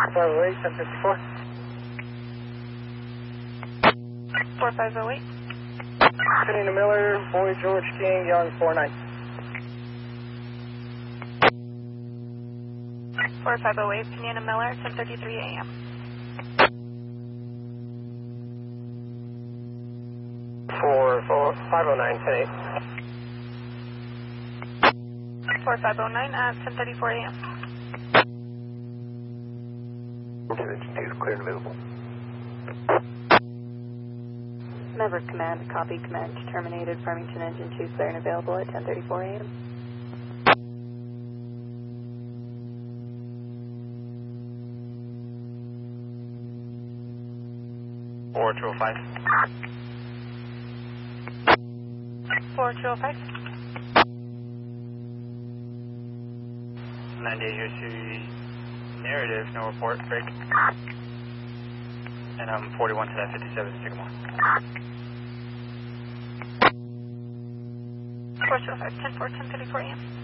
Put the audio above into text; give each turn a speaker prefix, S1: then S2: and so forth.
S1: 508, 1054.
S2: 4508.
S1: Kenina Miller, Boy George King, Young 49.
S2: 4508, Kenina Miller, 10:33 a.m.
S1: 509, 10-8.
S2: 4509 at 10:34 a.m.
S1: Engine 2 is clear and available.
S3: Maverick Command, copy. Command terminated. Farmington Engine 2 clear and available at 10:34 a.m.
S1: 4205.
S2: 4205.
S1: 98 here to narrative, no report, break. And I'm 41 to that 57, Sycamore.
S2: 4205, 10-4, 10:34 a.m.